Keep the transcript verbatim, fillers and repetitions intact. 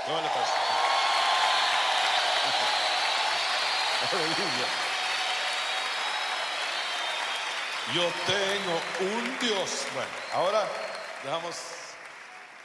¿Cómo le pasa? Aleluya. Yo tengo un Dios. Bueno, ahora dejamos